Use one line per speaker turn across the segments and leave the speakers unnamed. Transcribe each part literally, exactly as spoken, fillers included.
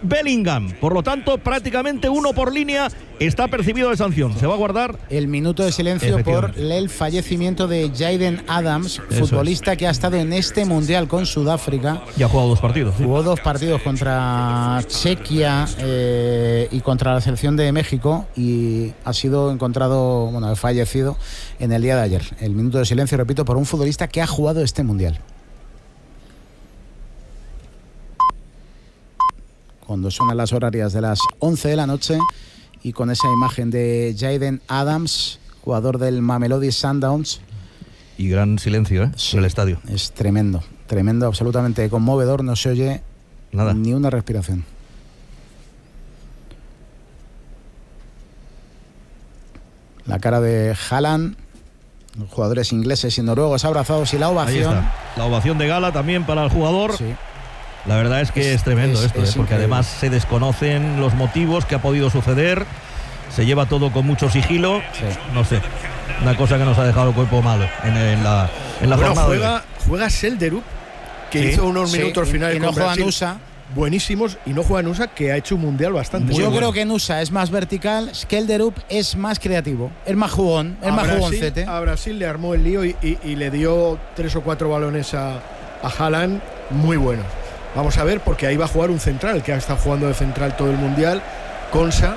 Bellingham. Por lo tanto, prácticamente uno por línea está percibido de sanción. Se va a guardar
el minuto de silencio por el fallecimiento de Jayden Adams,
Eso
futbolista
es.
que ha estado en este mundial con Sudáfrica.
Ya ha jugado dos partidos. ¿Sí?
Jugó dos partidos contra Chequia eh, y contra la selección de México y ha sido encontrado, bueno, fallecido en el día de ayer. El minuto de silencio, repito, por un futbolista que ha jugado este mundial. Cuando suenan las horarias de las once de la noche y con esa imagen de Jayden Adams, jugador del Mamelodi Sundowns.
Y gran silencio, ¿eh?
Sí,
en el estadio.
Es tremendo, tremendo, absolutamente conmovedor. No se oye
nada,
ni una respiración. La cara de Haaland, los jugadores ingleses y noruegos abrazados y la ovación.
Ahí está. La ovación de gala también para el jugador.
Sí.
La verdad es que es, es tremendo es, esto, es ¿eh? Porque además se desconocen los motivos que ha podido suceder. Se lleva todo con mucho sigilo.
Sí.
No sé, una cosa que nos ha dejado el cuerpo malo en, en la, en la
bueno,
jornada.
Juega, juega Selderup, que
sí,
hizo unos
sí,
minutos
y,
finales
y no
con
juega
Brasil
Nusa.
Buenísimos, y no juega Nusa, que ha hecho un mundial bastante
Yo
bueno.
creo que Nusa es más vertical, Skelderup es más creativo, es más jugón, es
a
más
Brasil,
jugoncete.
A Brasil le armó el lío y, y, y le dio tres o cuatro balones a, a Haaland muy buenos. Vamos a ver, porque ahí va a jugar un central, que ha estado jugando de central todo el mundial, Konsa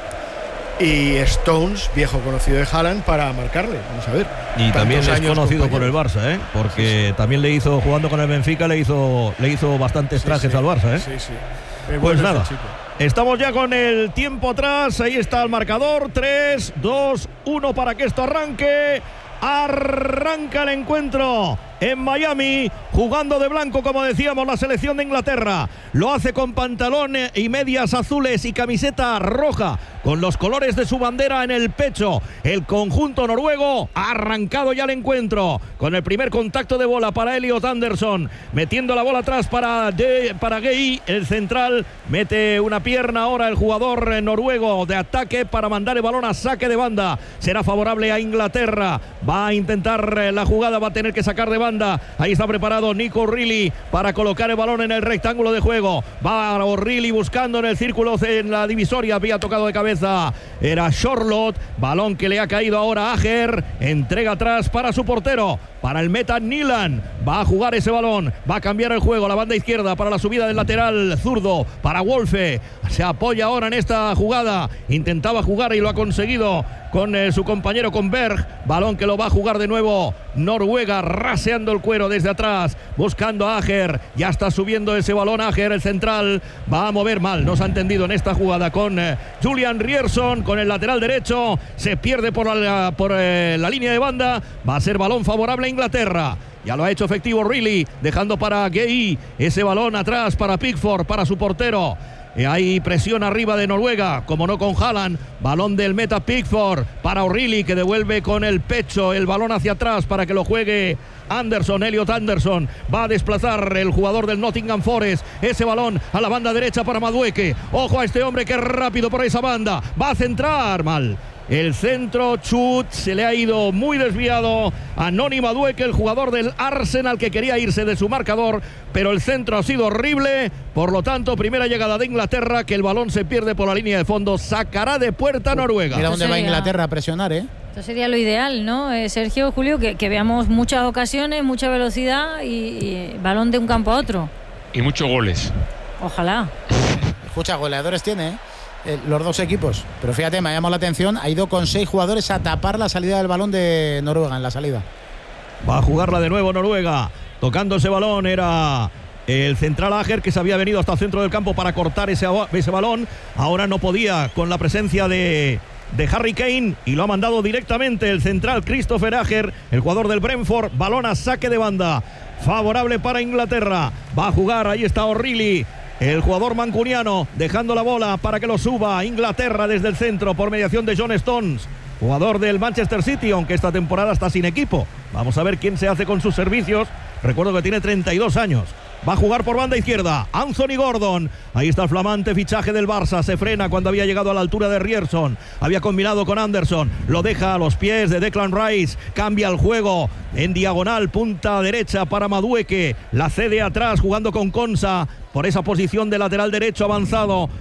y Stones, viejo conocido de Haaland, para marcarle. Vamos a ver.
Y también es conocido por el
compañeros.
Barça, ¿eh? Porque
sí, sí.
también le hizo, jugando con el Benfica, le hizo, le hizo bastantes trajes
sí, sí.
al Barça, ¿eh?
Sí, sí.
Pues
bueno
nada,
chico.
Estamos ya con el tiempo atrás. Ahí está el marcador. tres, dos, uno para que esto arranque. Arranca el encuentro en Miami, jugando de blanco, como decíamos, la selección de Inglaterra. Lo hace con pantalón y medias azules y camiseta roja, con los colores de su bandera en el pecho. El conjunto noruego ha arrancado ya el encuentro, con el primer contacto de bola para Elliot Anderson, metiendo la bola atrás para, de, para Gay, el central. Mete una pierna ahora el jugador noruego de ataque para mandar el balón a saque de banda. Será favorable a Inglaterra. Va a intentar la jugada, va a tener que sacar de banda. Ahí está preparado Nico O'Reilly para colocar el balón en el rectángulo de juego. Va O'Reilly buscando en el círculo, en la divisoria. Había tocado de cabeza, era Charlotte. Balón que le ha caído ahora a Ajer. Entrega atrás para su portero, para el meta Nilan. Va a jugar ese balón, va a cambiar el juego. La banda izquierda para la subida del lateral zurdo para Wolfe. Se apoya ahora en esta jugada. Intentaba jugar y lo ha conseguido con eh, su compañero, con Berg. Balón que lo va a jugar de nuevo Noruega, raseando el cuero desde atrás, buscando a Ajer. Ya está subiendo ese balón Ajer, el central. Va a mover mal, no se ha entendido en esta jugada con eh, Julian Ryerson, con el lateral derecho. Se pierde por la, por, eh, la línea de banda. Va a ser balón favorable a Inglaterra. Ya lo ha hecho efectivo Riley, dejando para Gay ese balón atrás para Pickford, para su portero. Y hay presión arriba de Noruega, como no con Haaland. Balón del meta Pickford para O'Reilly, que devuelve con el pecho el balón hacia atrás para que lo juegue Anderson, Elliot Anderson. Va a desplazar el jugador del Nottingham Forest ese balón a la banda derecha para Madueke. Ojo a este hombre que es rápido por esa banda. Va a centrar mal. El centro, chut, se le ha ido muy desviado a Noni Madueke, el jugador del Arsenal, que quería irse de su marcador, pero el centro ha sido horrible. Por lo tanto, primera llegada de Inglaterra, que el balón se pierde por la línea de fondo. Sacará de puerta Noruega.
Mira dónde
sería,
va Inglaterra a presionar, ¿eh?
Esto sería lo ideal, ¿no? Eh, Sergio, Julio, que, que veamos muchas ocasiones, mucha velocidad y, y balón de un campo a otro.
Y muchos goles.
Ojalá.
Escucha, goleadores tiene, ¿eh? Eh, los dos equipos, pero fíjate, me ha llamado la atención, ha ido con seis jugadores a tapar la salida del balón de Noruega en la salida.
Va a jugarla de nuevo Noruega, tocando ese balón era el central Ajer, que se había venido hasta el centro del campo para cortar ese, ese balón. Ahora no podía con la presencia de, de Harry Kane y lo ha mandado directamente el central Christopher Ajer, el jugador del Brentford. Balón a saque de banda, favorable para Inglaterra. Va a jugar, ahí está O'Reilly, el jugador mancuniano, dejando la bola para que lo suba Inglaterra desde el centro por mediación de John Stones, jugador del Manchester City, aunque esta temporada está sin equipo. Vamos a ver quién se hace con sus servicios. Recuerdo que tiene treinta y dos años. Va a jugar por banda izquierda Anthony Gordon. Ahí está el flamante fichaje del Barça. Se frena cuando había llegado a la altura de Ryerson. Había combinado con Anderson. Lo deja a los pies de Declan Rice. Cambia el juego en diagonal. Punta derecha para Madueke. La cede atrás jugando con Konsa por esa posición de lateral derecho avanzado.